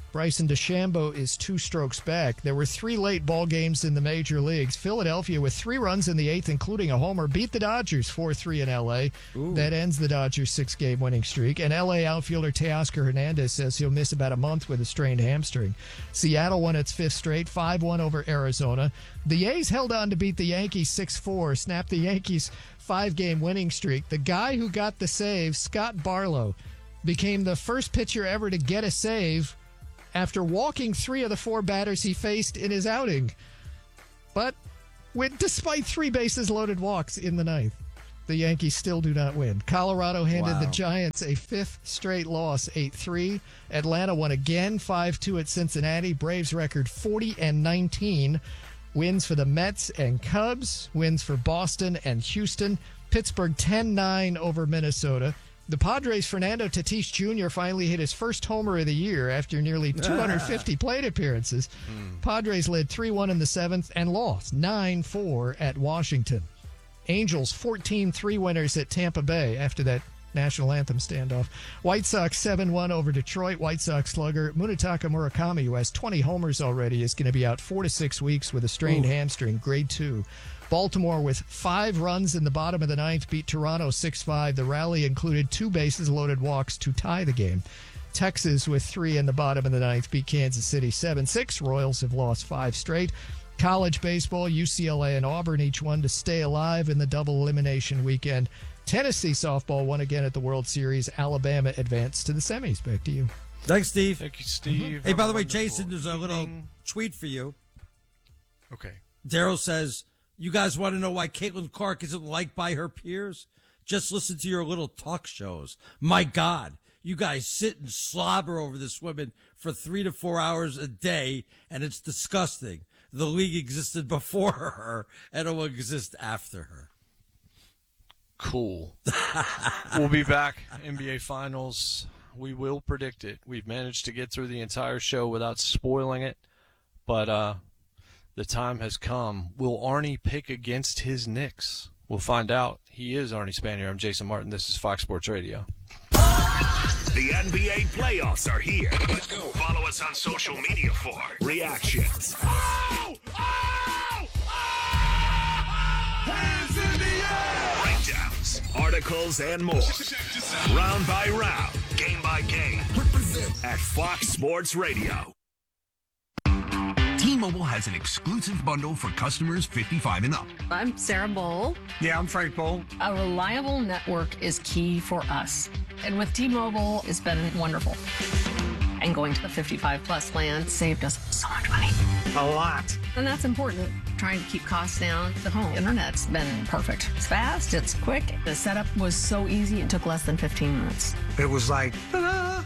Bryson DeChambeau is 2 strokes back. There were 3 late ball games in the major leagues. Philadelphia, with 3 runs in the 8th, including a homer, beat the Dodgers 4-3 in L.A. Ooh. That ends the Dodgers' 6-game winning streak. And L.A. outfielder Teoscar Hernandez says he'll miss about a month with a strained hamstring. Seattle won its 5th straight, 5-1 over Arizona. The A's held on to beat the Yankees 6-4, snapped the Yankees' 5-game winning streak. The guy who got the save, Scott Barlow, became the first pitcher ever to get a save after walking 3 of the 4 batters he faced in his outing. But despite 3 bases-loaded walks in the 9th, the Yankees still do not win. Colorado handed the Giants a 5th straight loss, 8-3. Atlanta won again, 5-2 at Cincinnati. Braves record 40-19. Wins for the Mets and Cubs. Wins for Boston and Houston. Pittsburgh 10-9 over Minnesota. The Padres' Fernando Tatis Jr. finally hit his first homer of the year after nearly 250 plate appearances. Padres led 3-1 in the 7th and lost 9-4 at Washington. Angels 14-3 winners at Tampa Bay after that national anthem standoff. White Sox 7-1 over Detroit. White Sox slugger Munetaka Murakami, who has 20 homers already, is going to be out 4 to 6 weeks with a strained hamstring, grade 2. Baltimore, with 5 runs in the bottom of the 9th, beat Toronto 6-5. The rally included 2 bases-loaded walks to tie the game. Texas, with 3 in the bottom of the 9th, beat Kansas City 7-6. Royals have lost 5 straight. College baseball, UCLA and Auburn each won to stay alive in the double elimination weekend. Tennessee softball won again at the World Series. Alabama advanced to the semis. Back to you. Thanks, Steve. Thank you, Steve. Hey, by the way, Jason, there's a little tweet for you. Okay. Daryl says, you guys want to know why Caitlin Clark isn't liked by her peers? Just listen to your little talk shows. My God, you guys sit and slobber over this woman for 3 to 4 hours a day, and it's disgusting. The league existed before her, and it will exist after her. Cool. We'll be back. NBA Finals. We will predict it. We've managed to get through the entire show without spoiling it, but the time has come. Will Arnie pick against his Knicks? We'll find out. He is Arnie Spanier. I'm Jason Martin. This is Fox Sports Radio. The NBA playoffs are here. Let's go. Follow us on social media for reactions. Hands in the air! Breakdowns, articles, and more. Round by round, game by game. At Fox Sports Radio. T-Mobile has an exclusive bundle for customers 55 and up. I'm Sarah Bowl. Yeah, I'm Frank Bowl. A reliable network is key for us. And with T-Mobile, it's been wonderful. And going to the 55-plus plan saved us so much money. A lot. And that's important. Trying to keep costs down. The home internet's been perfect. It's fast, it's quick. The setup was so easy, it took less than 15 minutes. It was like, ta-da!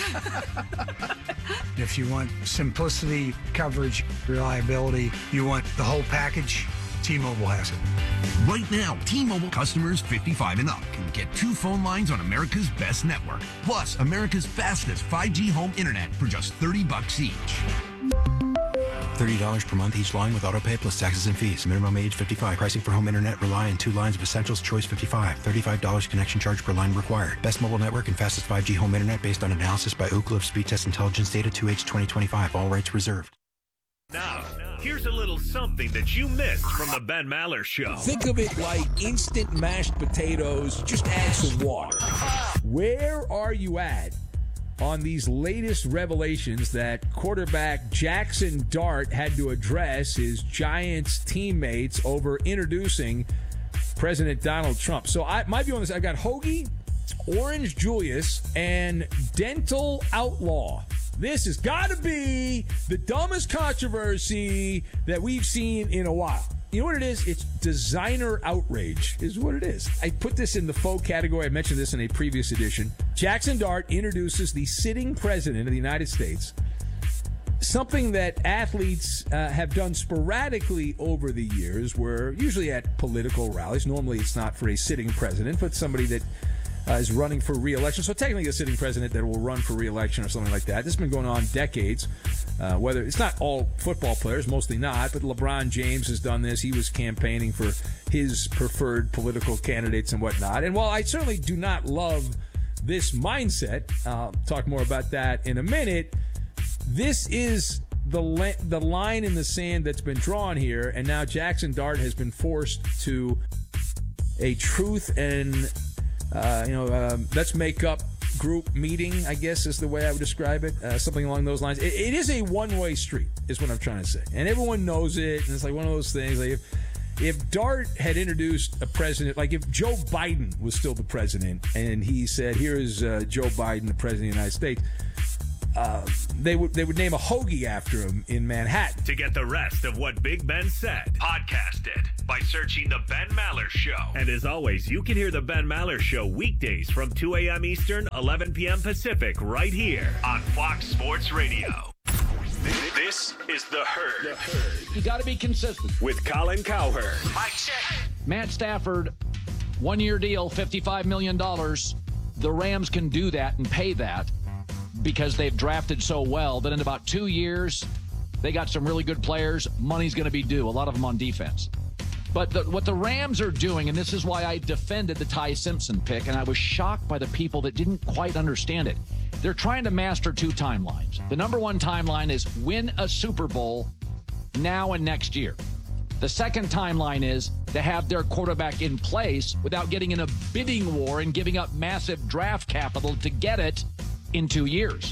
If you want simplicity, coverage, reliability, you want the whole package, T-Mobile has it. Right now, T-Mobile customers 55 and up can get 2 phone lines on America's best network, plus America's fastest 5G home internet for just $30 each. $30 per month each line with autopay plus taxes and fees. Minimum age 55. Pricing for home internet rely on 2 lines of Essentials Choice 55. $35 connection charge per line required. Best mobile network and fastest 5G home internet based on analysis by Ookla of Speed Test Intelligence data 2H 2025. All rights reserved. Now, here's a little something that you missed from the Ben Maller Show. Think of it like instant mashed potatoes. Just add some water. Where are you at on these latest revelations that quarterback Jackson Dart had to address his Giants teammates over introducing President Donald Trump? So my view on this, I got Hoagie, Orange Julius, and Dental Outlaw. This has got to be the dumbest controversy that we've seen in a while. You know what it is? It's designer outrage is what it is. I put this in the faux category. I mentioned this in a previous edition. Jackson Dart introduces the sitting president of the United States, something that athletes have done sporadically over the years, where usually at political rallies. Normally it's not for a sitting president, but somebody that is running for re-election. So technically a sitting president that will run for re-election or something like that. This has been going on decades. Whether it's not all football players, mostly not, but LeBron James has done this. He was campaigning for his preferred political candidates and whatnot. And while I certainly do not love this mindset, I'll talk more about that in a minute, this is the line in the sand that's been drawn here, and now Jackson Dart has been forced to a truth and let's make up group meeting, I guess is the way I would describe it, something along those lines. It is a one-way street, is what I'm trying to say, and everyone knows it. And it's like one of those things. Like if Dart had introduced a president, like if Joe Biden was still the president, and he said, "Here is Joe Biden, the president of the United States," they would name a hoagie after him in Manhattan. To get the rest of what Big Ben said, podcast it by searching The Ben Maller Show. And as always, you can hear The Ben Maller Show weekdays from 2 a.m. Eastern, 11 p.m. Pacific, right here on Fox Sports Radio. This is The Herd. You got to be consistent. With Colin Cowherd. Mike check. Matt Stafford, 1-year deal, $55 million. The Rams can do that and pay that, because they've drafted so well that in about 2 years, they got some really good players. Money's going to be due, a lot of them on defense. But what the Rams are doing, and this is why I defended the Ty Simpson pick, and I was shocked by the people that didn't quite understand it. They're trying to master 2 timelines. The number one timeline is win a Super Bowl now and next year. The second timeline is to have their quarterback in place without getting in a bidding war and giving up massive draft capital to get it in 2 years.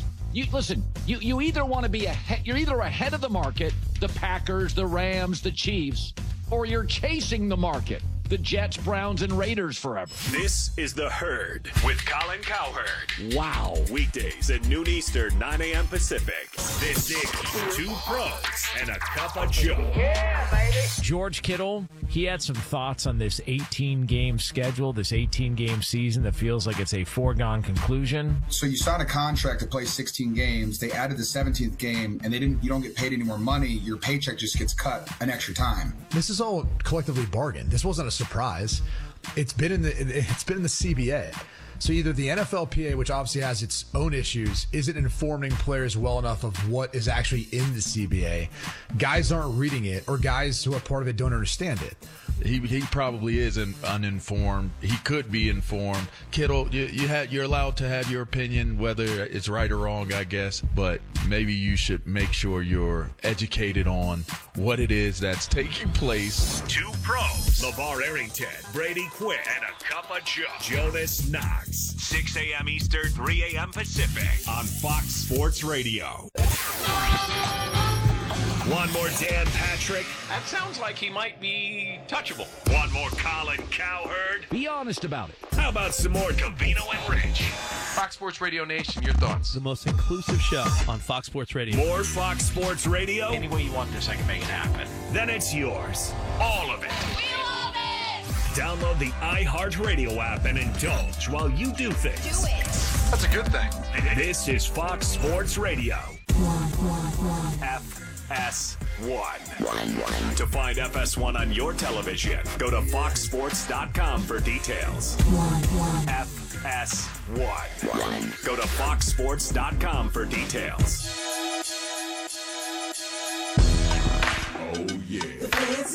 You either want to be you're either ahead of the market, the Packers, the Rams, the Chiefs, or you're chasing the market, the Jets, Browns, and Raiders forever. This is The Herd with Colin Cowherd. Wow. Weekdays at noon Eastern, 9 a.m. Pacific. This is 2 Pros and a Cup of Joe. Yeah, baby. George Kittle, he had some thoughts on this 18-game schedule, this 18-game season that feels like it's a foregone conclusion. So you signed a contract to play 16 games. They added the 17th game, and you don't get paid any more money. Your paycheck just gets cut an extra time. This is all collectively bargained. This wasn't a surprise. It's been in the CBA. So either the NFLPA, which obviously has its own issues, isn't informing players well enough of what is actually in the CBA. Guys aren't reading it, or guys who are part of it don't understand it. He probably is uninformed. He could be informed. Kittle, you're allowed to have your opinion, whether it's right or wrong, I guess. But maybe you should make sure you're educated on what it is that's taking place. 2 Pros. LeVar Arrington, Brady Quinn, and a Cup of Joe. Jonas Knox. 6 a.m. Eastern, 3 a.m. Pacific on Fox Sports Radio. One more Dan Patrick. That sounds like he might be touchable. One more Colin Cowherd. Be honest about it. How about some more Covino and Rich? Fox Sports Radio Nation, your thoughts? The most inclusive show on Fox Sports Radio. More Fox Sports Radio? Any way you want this, I can make it happen. Then it's yours. All of it. We love it! Download the iHeartRadio app and indulge while you do things. Do it! That's a good thing. This is Fox Sports Radio. FS1. To find FS1 on your television, go to foxsports.com for details. FS1. Go to foxsports.com for details. Oh, yeah.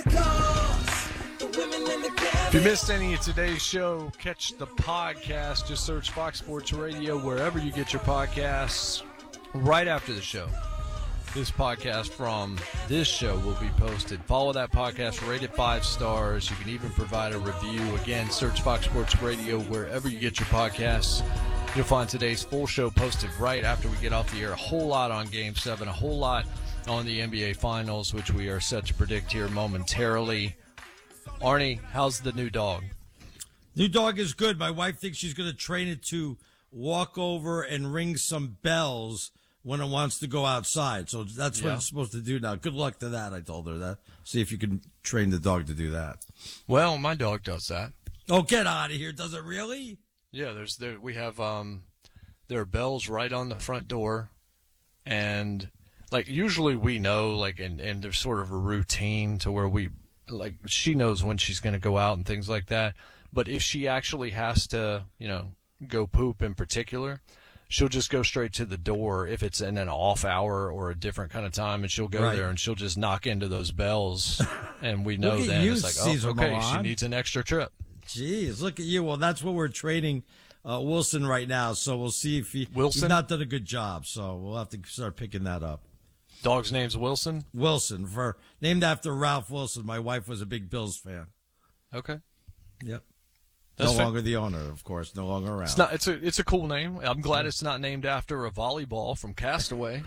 If you missed any of today's show, catch the podcast. Just search Fox Sports Radio wherever you get your podcasts. Right after the show, this podcast from this show will be posted. Follow that podcast, rate it 5 stars. You can even provide a review. Again, search Fox Sports Radio wherever you get your podcasts. You'll find today's full show posted right after we get off the air. A whole lot on Game 7, a whole lot on the NBA Finals, which we are set to predict here momentarily. Arnie, how's the new dog? New dog is good. My wife thinks she's going to train it to walk over and ring some bells when it wants to go outside. So that's what it's supposed to do now. Good luck to that, I told her that. See if you can train the dog to do that. Well, my dog does that. Oh, get out of here. Does it really? Yeah, we have there are bells right on the front door, and like usually we know, like, and there's sort of a routine to where we, like, she knows when she's going to go out and things like that. But if she actually has to, go poop in particular, she'll just go straight to the door if it's in an off hour or a different kind of time, and she'll go there and she'll just knock into those bells, and we know then it's like, oh, okay, she needs an extra trip. Jeez, look at you. Well, that's what we're training Wilson right now, so we'll see if he's not done a good job. So we'll have to start picking that up. Dog's name's Wilson? Wilson, named after Ralph Wilson. My wife was a big Bills fan. Okay. Yep. That's no longer the owner, of course. No longer around. It's a cool name. I'm glad it's not named after a volleyball from Castaway.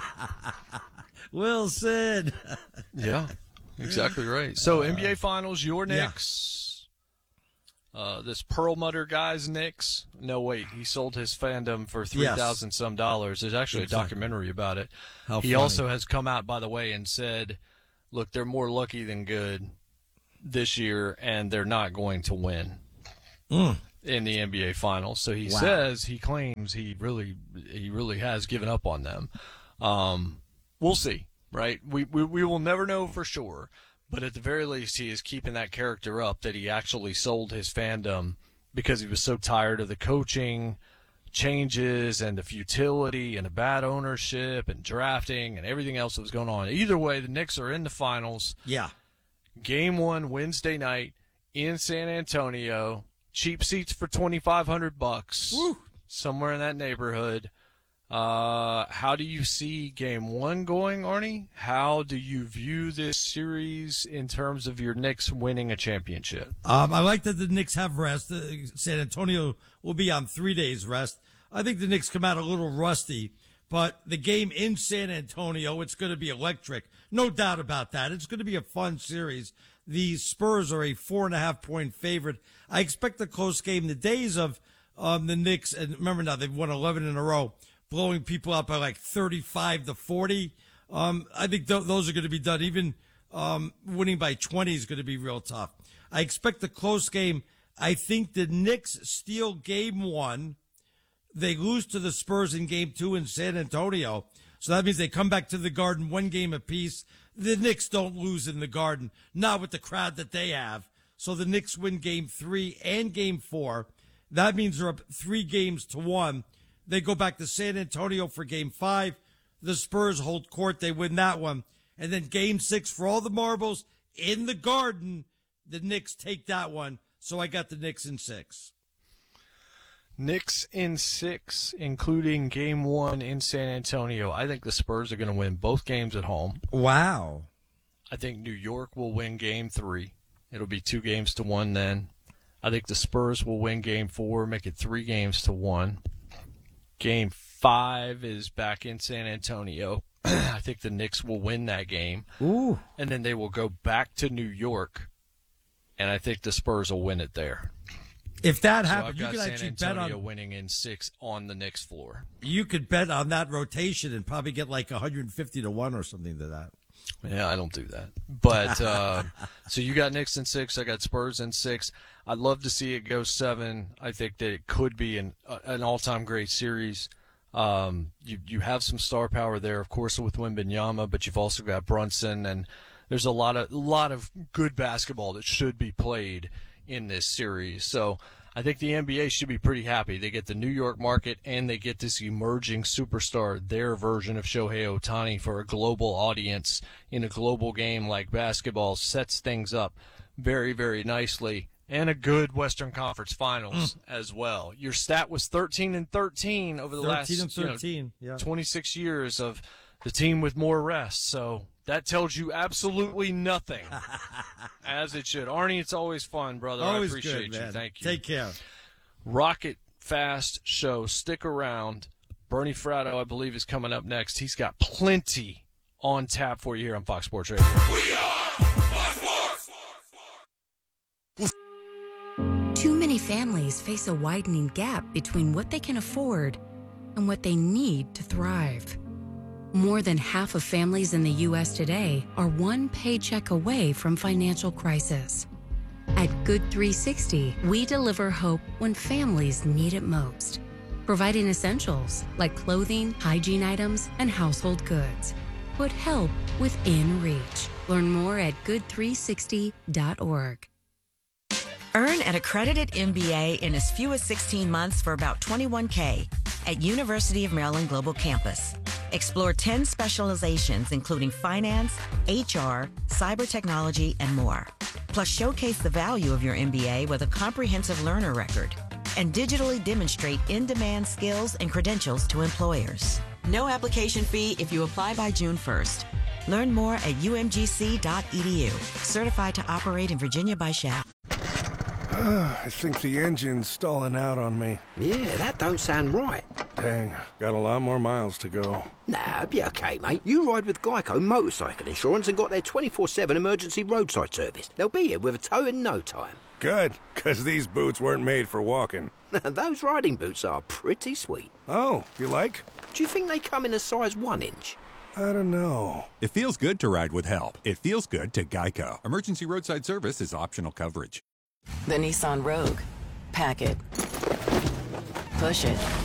Wilson. Yeah, exactly right. So NBA Finals, your Knicks. This Perlmutter guy's Knicks. No, wait, he sold his fandom for $3,000 some dollars. There's actually a documentary about it. He also has come out, by the way, and said, look, they're more lucky than good this year, and they're not going to win in the NBA Finals. So he claims he really has given up on them. We'll see, right? We will never know for sure, but at the very least, he is keeping that character up that he actually sold his fandom because he was so tired of the coaching changes and the futility and the bad ownership and drafting and everything else that was going on. Either way, the Knicks are in the finals. Yeah. Game 1 Wednesday night in San Antonio. Cheap seats for $2,500, somewhere in that neighborhood. How do you see Game 1 going, Arnie? How do you view this series in terms of your Knicks winning a championship? I like that the Knicks have rest. San Antonio will be on 3 days rest. I think the Knicks come out a little rusty, but the game in San Antonio, it's going to be electric. No doubt about that. It's going to be a fun series. The Spurs are a 4.5-point favorite. I expect a close game. The days of the Knicks, and remember now, they've won 11 in a row, blowing people out by like 35-40. I think those are going to be done. Even winning by 20 is going to be real tough. I expect a close game. I think the Knicks steal Game 1. They lose to the Spurs in Game 2 in San Antonio. So that means they come back to the Garden 1 game apiece. The Knicks don't lose in the Garden, not with the crowd that they have. So the Knicks win Game 3 and Game 4. That means they're up 3-1. They go back to San Antonio for Game 5. The Spurs hold court. They win that one. And then Game 6 for all the marbles in the Garden. The Knicks take that one. So I got the Knicks in 6. Knicks in 6, including Game 1 in San Antonio. I think the Spurs are going to win both games at home. Wow. I think New York will win Game 3. It'll be 2-1 then. I think the Spurs will win Game 4, make it 3-1. Game 5 is back in San Antonio. I think the Knicks will win that game. Ooh. And then they will go back to New York, and I think the Spurs will win it there. If that happens, you could San actually Antonio bet on winning in 6 on the Knicks floor. You could bet on that rotation and probably get like 150-1 or something to that. Yeah, I don't do that. But so you got Knicks in 6, I got Spurs in 6. I'd love to see it go 7. I think that it could be an all-time great series. You have some star power there, of course, with Wembanyama, but you've also got Brunson, and there's a lot of good basketball that should be played in this series. So I think the NBA should be pretty happy. They get the New York market and they get this emerging superstar, their version of Shohei Ohtani, for a global audience in a global game like basketball. Sets things up very, very nicely. And a good Western Conference Finals as well. Your stat was 13-13 over the last 26 years of the team with more rest. So that tells you absolutely nothing, as it should. Arnie, it's always fun, brother. Always I appreciate good, you. man. Thank you. Take care. Rocket Fast Show. Stick around. Bernie Fratto, I believe, is coming up next. He's got plenty on tap for you here on Fox Sports Radio. We are Fox Sports. Too many families face a widening gap between what they can afford and what they need to thrive. More than half of families in the U.S. today are one paycheck away from financial crisis. At Good 360, we deliver hope when families need it most, providing essentials like clothing, hygiene items, and household goods. Put help within reach. Learn more at good360.org. Earn an accredited MBA in as few as 16 months for about $21K at University of Maryland Global Campus. Explore 10 specializations, including finance, HR, cyber technology, and more. Plus, showcase the value of your MBA with a comprehensive learner record. and digitally demonstrate in-demand skills and credentials to employers. No application fee if you apply by June 1st. Learn more at umgc.edu. Certified to operate in Virginia by Shaft. I think the engine's stalling out on me. Yeah, that don't sound right. Dang, got a lot more miles to go. Nah, be okay, mate. You ride with Geico Motorcycle Insurance and got their 24/7 emergency roadside service. They'll be here with a tow in no time. Good, because these boots weren't made for walking. Those riding boots are pretty sweet. Oh, you like? Do you think they come in a size 1 inch? I don't know. It feels good to ride with help. It feels good to Geico. Emergency roadside service is optional coverage. The Nissan Rogue. Pack it. Push it.